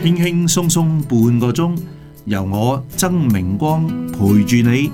輕輕鬆鬆半個鐘，由我曾明光陪住你。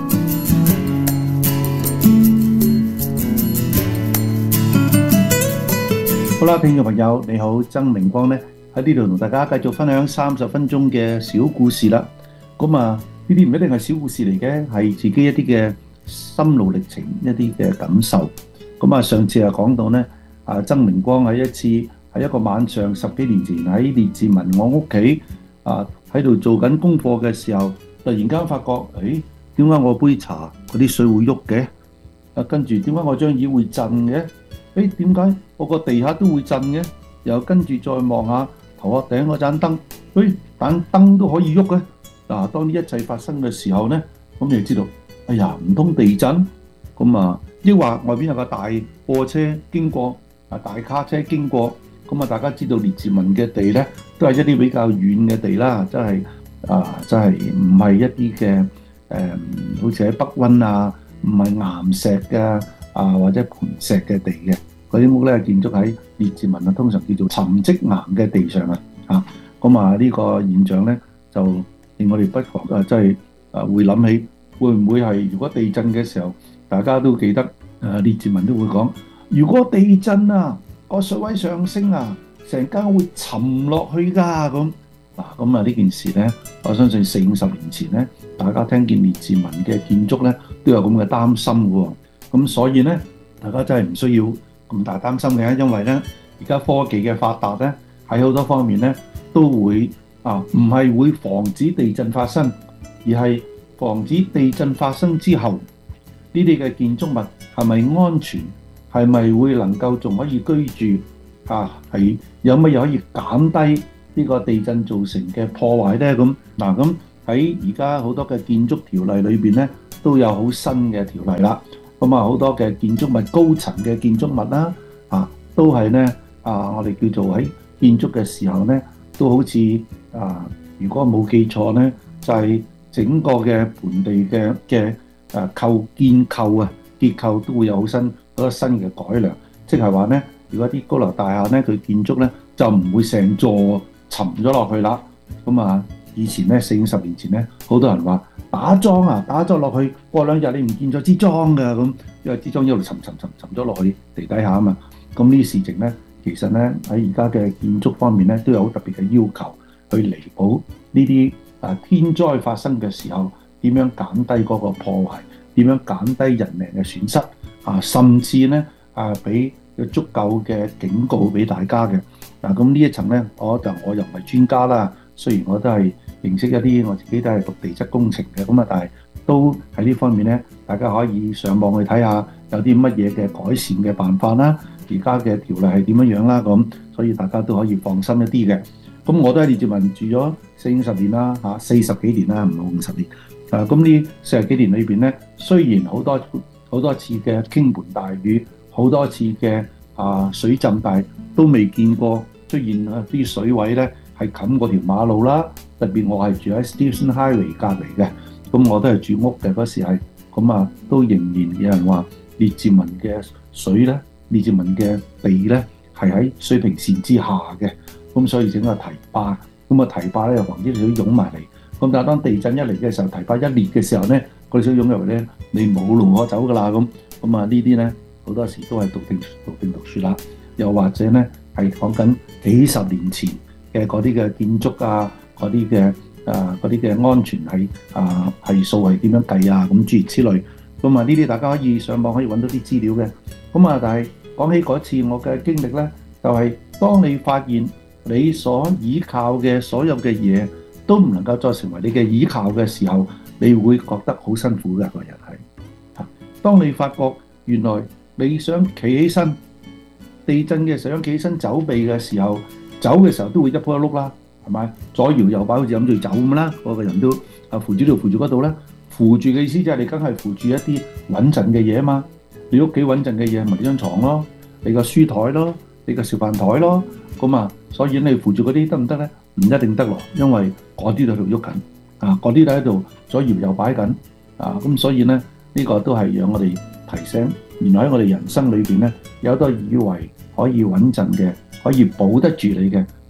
好啦，聽眾朋友你好，曾明光呢喺呢度同大家繼續分享30分鐘嘅小故事啦。咁呢啲唔一定係小故事嚟嘅，係自己一啲嘅心路歷程，一啲嘅感受。上次講到呢，曾明光喺一個晚上10幾年前喺列治文我屋企喺度做緊功課嘅時候，突然間發覺，點解我杯茶嗰啲水會喐嘅？跟住點解我張椅會震嘅？點解我個地下都會震嘅？又跟住再望下頭殼頂嗰盞燈，盞燈都可以喐嘅。當呢一切發生嘅時候呢，咁你就知道，哎呀，唔通地震？抑或外邊有個大貨車經過，大卡車經過，大家知道列治文嘅地呢，都係一啲比較遠嘅地啦，真係唔係一啲嘅好似喺北溫唔係岩石嘅或者盤石嘅地嘅，嗰啲屋呢，建築喺列治文通常叫做沉積岩嘅地上呢個現象呢，就令我哋不妨真係會諗起，會唔會係如果地震嘅時候，大家都記得列治文都會講，如果地震個水位上升成間會沉落去㗎咁。呢件事呢，我相信40-50年前呢，大家聽見列治文嘅建築呢，都有咁嘅擔心嘅。咁所以呢，大家真係唔需要咁大擔心嘅，因為呢，而家科技嘅發達呢，喺好多方面呢，都會唔係會防止地震發生，而係防止地震發生之後呢啲嘅建築物係咪安全，係咪會能夠仲可以居住係有乜嘢可以減低呢個地震造成嘅破壞呢？咁喺而家好多嘅建築條例裏邊呢，都有好新嘅條例啦。好多嘅建築物高層嘅建築物啦，都係呢我哋叫做喺建築嘅時候呢，都好似如果冇記錯呢，就係整個嘅盆地嘅建構結構都會有好多新嘅改良，即係話呢，如果啲高樓大廈呢，佢建築呢，就唔會成座沉咗落去啦。以前呢40-50年前呢，好多人話打樁打咗落去，過2日你唔見咗支樁㗎咁，因為支樁一路沉咗落去地底下啊嘛。咁呢啲事情呢，其實呢喺而家嘅建築方面呢，都有好特別嘅要求去彌補呢啲天災發生嘅時候點樣減低嗰個破壞，點樣減低人命嘅損失甚至呢俾足夠嘅警告俾大家嘅。咁呢一層呢，我又唔係專家啦，雖然我都係認識一啲，我自己都係讀地質工程嘅，但係都喺呢方面呢，大家可以上網去睇下有啲乜嘢嘅改善嘅辦法啦，而家嘅條例係點樣啦，所以大家都可以放心一啲嘅。我都喺列治文住咗40-50年啦，40幾年啦，唔係50年。咁呢40幾年裏邊呢，雖然好多次嘅傾盆大雨，好多次嘅水浸，但係都未見過出現啲水位呢係冚過條馬路啦。特別我係住喺 Stevens Highway 隔離嘅，我都係住屋嘅嗰時係，都仍然有人話列治文嘅水呢，列治文嘅地呢係喺水平線之下嘅。所以整個堤壩，堤壩咧又防止啲水湧埋嚟。但係當地震一嚟嘅時候，堤壩一裂嘅時候咧，嗰啲水湧入嚟咧，你冇路可走㗎啦。呢啲咧好多時都係讀定讀書啦，又或者咧係講緊幾十年前嘅嗰啲嘅建築嗰啲嘅安全係數係點樣計諸如此類。呢啲大家可以上網可以揾到啲資料嘅。但係講起嗰次我嘅經歷咧，就係當你發現你所依靠嘅所有嘅嘢都唔能夠再成為你嘅依靠嘅時候，你會覺得好辛苦嘅。個人係當你發覺原來你想企起身，地震嘅時候想企起身走避嘅時候，走嘅時候都會一仆一碌啦，係咪？左搖右擺好似諗住走咁啦，個人都扶住呢度扶住嗰度啦。扶住嘅意思就係你梗係扶住一啲穩陣嘅嘢啊嘛。你屋企穩陣嘅嘢咪你張床咯，你個書台咯，你個小飯台咯。所以你扶住嗰啲得唔得呢？唔一定得咯，因為嗰啲都喺度喐緊，嗰啲都喺度左搖右擺緊，所以呢，呢個都係讓我哋提醒，原來喺我哋人生裏邊呢，有好多以為可以穩陣嘅，可以保得住你嘅，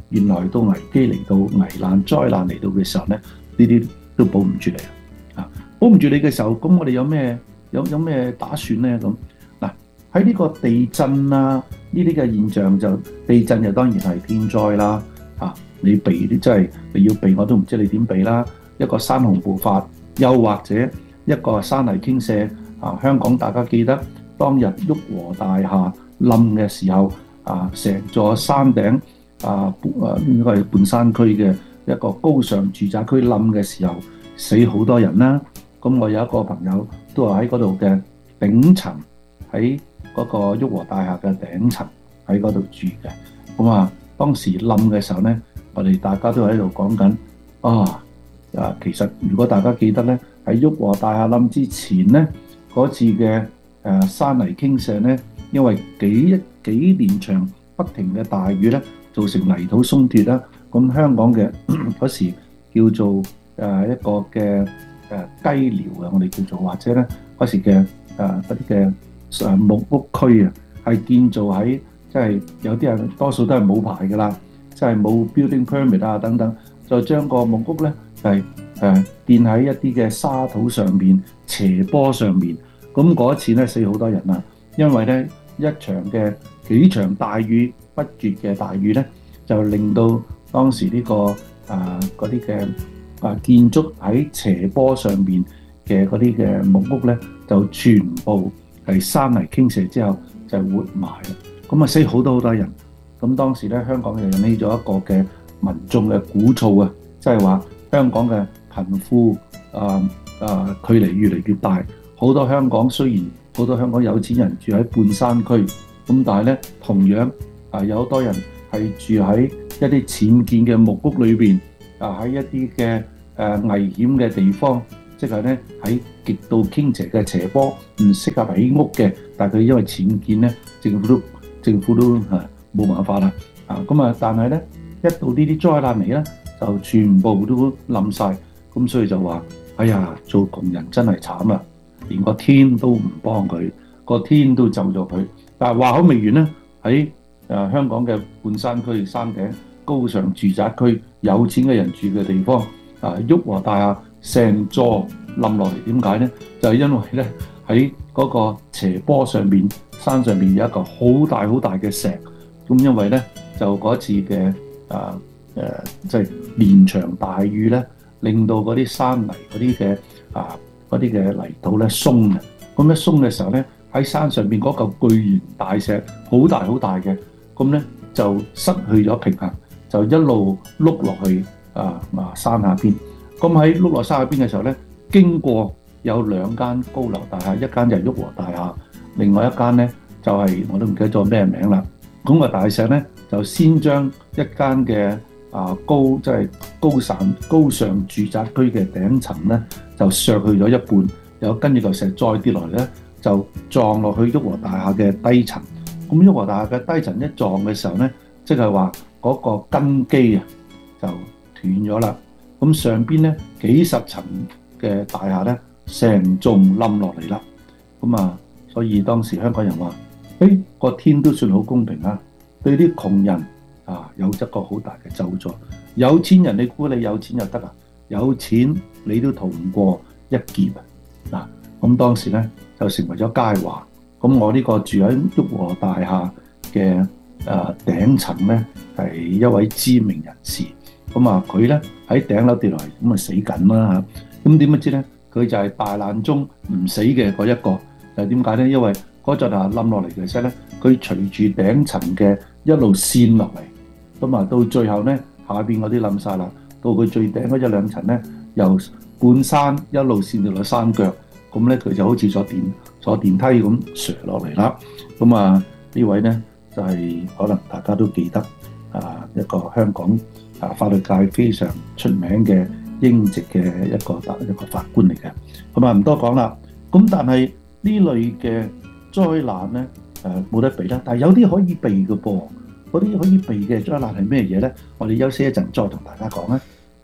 原來到危機嚟到、危難災難嚟到嘅時候咧，呢啲都保唔住你啊！保唔住你嘅時候，咁我哋有咩打算咧？咁嗱，喺呢個地震啊呢啲嘅現象，就地震就當然係天災啦。你避啲真係你要避，我都唔知你點避啦。一個山洪暴發，又或者一個山泥傾瀉香港大家記得當日旭龢大廈冧嘅時候成座山頂應該係半山區嘅一個高尚住宅區冧嘅時候，死好多人啦。咁我有一個朋友都係喺嗰度嘅頂層，喺嗰個旭龢大廈嘅頂層喺嗰度住嘅。咁當時冧嘅時候咧，我哋大家都喺度講緊其實如果大家記得咧，喺旭龢大廈冧之前咧，嗰次嘅山泥傾瀉咧，因為幾年長不停嘅大雨咧，造成泥土鬆脱啦。咁香港嘅嗰時叫做一個嘅雞寮我哋叫做，或者咧嗰時嘅嗰啲嘅木屋區係建造喺即係有啲人多數都係冇牌㗎啦，即係冇 building permit 等等，就將個木屋咧係建喺一啲嘅沙土上面、斜坡上面。咁嗰一次咧死好多人啊，因為咧幾場大雨不絕嘅大雨咧，就令到當時呢個嗰啲嘅建築喺斜坡上面嘅嗰啲嘅木屋咧，就全部係山泥傾瀉之後就活埋啦。咁死好多人。咁當時咧香港就引起咗一個嘅民眾嘅鼓噪即係話香港嘅貧富距離越嚟越大。好多香港雖然好多香港有錢人住喺半山區，咁但係咧同樣有好多人係住喺一啲僭建嘅木屋裏邊喺一啲嘅危險嘅地方，即係咧喺極度傾斜嘅斜坡，唔適合起屋嘅。但係佢因為僭建咧，政府都冇辦法啦。但係咧一到呢啲災難嚟咧，就全部都冧晒。咁所以就話：哎呀，做窮人真係慘啦！連個天都唔幫佢，個天都咒咗佢。但係話口未完咧，喺香港嘅半山區山頂高尚住宅區，有錢嘅人住嘅地方旭龢大廈成座冧落嚟。點解咧？就係因為咧喺嗰個斜坡上面、山上面有一個好大好大嘅石。咁因為咧就嗰次嘅即係連場大雨咧，令到嗰啲山泥嗰啲嘅泥土咧鬆嘅。咁一鬆嘅時候咧，喺山上邊嗰嚿巨型大石好大好大嘅，咁咧就失去咗平衡，就一路碌落去山下邊。咁喺碌落山下邊嘅時候咧，經過有兩間高樓大廈，一間就係旭龢大廈，另外一間咧就係我都唔記得咗咩名啦。咁個大石咧就先將一間嘅即係高尚住宅區嘅頂層咧就削去咗一半，又跟住嚿石再跌落嚟咧，就撞落去旭龢大廈嘅低層。咁旭龢大廈嘅低層一撞嘅時候咧，即係話嗰個根基就斷咗啦。咁上邊咧幾十層嘅大廈咧，成棟冧落嚟啦。咁所以當時香港人話：個天都算好公平啊！對啲窮人有一個好大嘅咒詛。有錢人你估你有錢就得啊？有錢你都逃唔過一劫啊！咁當時咧就成為咗佳話。咁我呢個住喺旭龢大廈嘅頂層咧係一位知名人士。佢咧喺頂樓跌落嚟，咁死緊啦嚇。咁點不知咧，佢就係大難中唔死嘅嗰一個。就點解咧？因為嗰陣冧落嚟嘅時候咧，佢隨住頂層嘅一路跣落嚟，咁到最後咧下邊嗰啲冧晒啦，到佢最頂嗰一兩層咧，由半山一路跣到落山腳，咁咧佢就好似坐電梯咁瀡落嚟啦。呢位咧就係可能大家都記得一個香港法律界非常出名嘅英籍嘅一個法官嚟嘅。唔多講啦。咁但係呢類嘅災難咧冇得避啦，但係有啲可以避嘅噃。嗰啲可以避嘅災難係咩嘢咧？我哋休息一陣再同大家講啦。